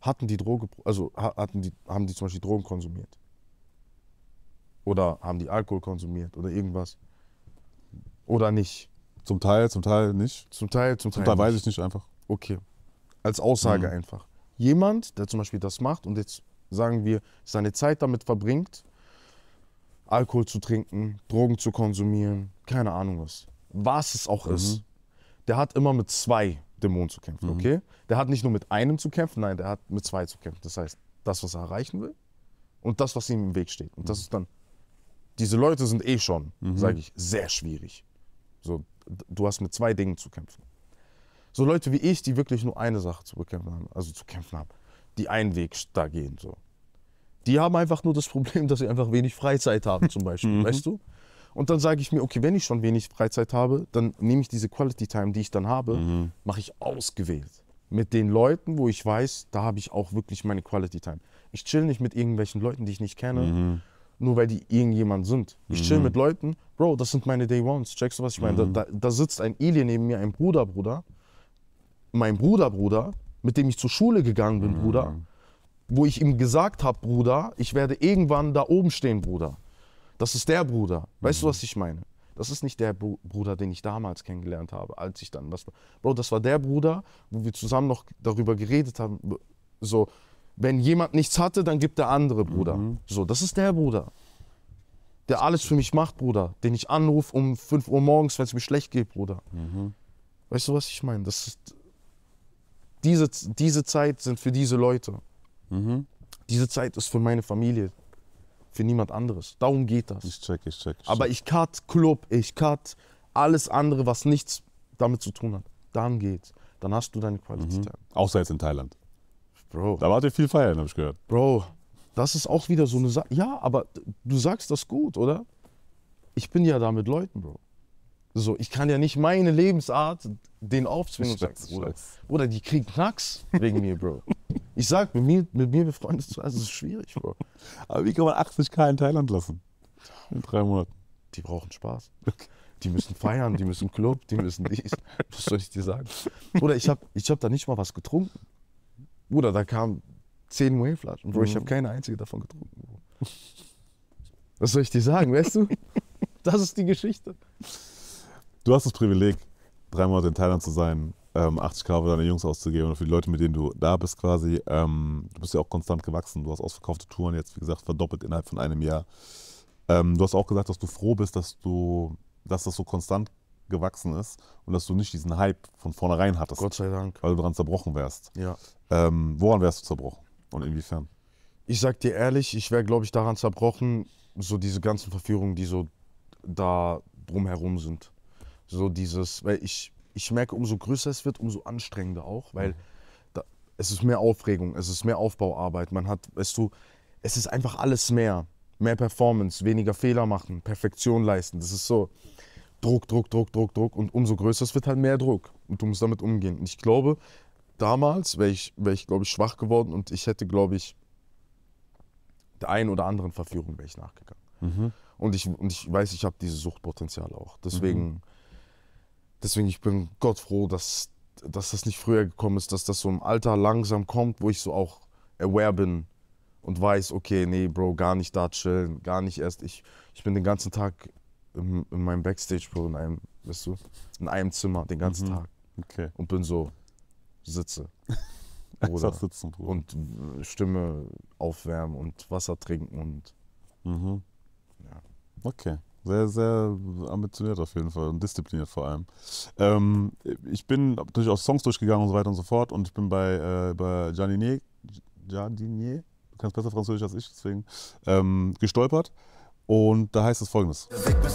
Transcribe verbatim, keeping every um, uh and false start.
hatten die Droge, also hatten die, haben die zum Beispiel Drogen konsumiert? Oder haben die Alkohol konsumiert oder irgendwas? Oder nicht? Zum Teil, zum Teil nicht. Zum Teil, zum Teil Zum Teil weiß nicht. ich nicht einfach. Okay. Als Aussage Mhm. einfach. Jemand, der zum Beispiel das macht und jetzt sagen wir, seine Zeit damit verbringt, Alkohol zu trinken, Drogen zu konsumieren, keine Ahnung was. Was es auch Mhm. ist. Der hat immer mit zwei Dämonen zu kämpfen, Mhm. okay? Der hat nicht nur mit einem zu kämpfen, nein, der hat mit zwei zu kämpfen. Das heißt, das, was er erreichen will und das, was ihm im Weg steht. Und das ist dann, diese Leute sind eh schon, Mhm. sage ich, sehr schwierig. So, d- du hast mit zwei Dingen zu kämpfen. So Leute wie ich, die wirklich nur eine Sache zu bekämpfen haben, also zu kämpfen haben, die einen Weg da gehen, so. Die haben einfach nur das Problem, dass sie einfach wenig Freizeit haben, zum Beispiel, Mhm. weißt du? Und dann sage ich mir, okay, wenn ich schon wenig Freizeit habe, dann nehme ich diese Quality Time, die ich dann habe, Mhm. mache ich ausgewählt. Mit den Leuten, wo ich weiß, da habe ich auch wirklich meine Quality Time. Ich chill nicht mit irgendwelchen Leuten, die ich nicht kenne, Mhm. nur weil die irgendjemand sind. Ich chill Mhm. mit Leuten, Bro, das sind meine Day Ones. Checkst du, was ich meine? Mhm. Da, da, da sitzt ein Alien neben mir, ein Bruder, Bruder. Mein Bruder, Bruder, mit dem ich zur Schule gegangen bin, Bruder. Mhm. Wo ich ihm gesagt habe, Bruder, ich werde irgendwann da oben stehen, Bruder. Das ist der Bruder. Weißt du, was ich meine? Das ist nicht der Bru- Bruder, den ich damals kennengelernt habe, als ich dann was. Bro, das war der Bruder, wo wir zusammen noch darüber geredet haben. So, wenn jemand nichts hatte, dann gibt der andere Bruder. Mhm. So, das ist der Bruder. Der alles für mich macht, Bruder. Den ich anrufe um fünf Uhr morgens, wenn es mir schlecht geht, Bruder. Mhm. Weißt du, was ich meine? Das ist, diese, diese Zeit sind für diese Leute. Mhm. Diese Zeit ist für meine Familie. Für niemand anderes. Darum geht das. Ich check, ich check. Ich Aber check. ich cut Club, ich cut alles andere, was nichts damit zu tun hat. Dann geht's. Dann hast du deine Qualität. Mhm. Außer jetzt in Thailand. Bro, Da wart ihr viel feiern, habe ich gehört. Bro, das ist auch wieder so eine Sache. Ja, aber du sagst das gut, oder? Ich bin ja da mit Leuten, Bro. So, ich kann ja nicht meine Lebensart denen aufzwingen und Ich sagen, weiß, ich Bruder, weiß. Bruder, die kriegen Knacks wegen mir, Bro. Ich sag, mit mir, mit mir befreundet zu sein, das ist schwierig, Bro. Aber wie kann man achtzig K in Thailand lassen? In drei Monaten. Die brauchen Spaß. Okay. Die müssen feiern, die müssen Club, die müssen dies. Was soll ich dir sagen? Bruder, ich hab, ich hab da nicht mal was getrunken. Bruder, da kamen zehn Whey-Flaschen. Bro, ich habe keine einzige davon getrunken. Bro. Was soll ich dir sagen, weißt du? Das ist die Geschichte. Du hast das Privileg, drei Monate in Thailand zu sein, ähm, achtzig K für deine Jungs auszugeben und für die Leute, mit denen du da bist quasi. Ähm, du bist ja auch konstant gewachsen. Du hast ausverkaufte Touren jetzt, wie gesagt, verdoppelt innerhalb von einem Jahr. Ähm, du hast auch gesagt, dass du froh bist, dass du, dass das so konstant gewachsen ist und dass du nicht diesen Hype von vornherein hattest, Gott sei Dank. weil du daran zerbrochen wärst. Ja. Ähm, woran wärst du zerbrochen und inwiefern? Ich sag dir ehrlich, ich wäre, glaube ich, daran zerbrochen, so diese ganzen Verführungen, die so da drumherum sind. So dieses, weil ich, ich merke, umso größer es wird, umso anstrengender auch, weil da, es ist mehr Aufregung, es ist mehr Aufbauarbeit. Man hat, weißt du, es ist einfach alles mehr. Mehr Performance, weniger Fehler machen, Perfektion leisten. Das ist so Druck, Druck, Druck, Druck, Druck. Und umso größer es wird, halt mehr Druck. Und du musst damit umgehen. Und ich glaube, damals wäre ich, wär ich glaube ich, schwach geworden und ich hätte, glaube ich, der einen oder anderen Verführung wäre ich nachgegangen. Mhm. Und ich, und ich weiß, ich habe dieses Suchtpotenzial auch. Deswegen, mhm. deswegen ich bin Gott froh, dass, dass das nicht früher gekommen ist, dass das so im Alter langsam kommt, wo ich so auch aware bin und weiß, okay, nee, Bro, gar nicht da chillen, gar nicht erst. Ich, ich bin den ganzen Tag in, in meinem Backstage, Bro, in einem, weißt du, in einem Zimmer den ganzen Mhm. Tag Okay. und bin so, sitze. Einfach sitzen, Bruder. Und Stimme aufwärmen und Wasser trinken und Mhm. ja. Okay. Sehr, sehr ambitioniert auf jeden Fall und diszipliniert vor allem. Ähm, ich bin durchaus Songs durchgegangen und so weiter und so fort und ich bin bei, äh, bei Jardinier, Jardinier, du kannst besser Französisch als ich, deswegen, ähm, gestolpert und da heißt es Folgendes.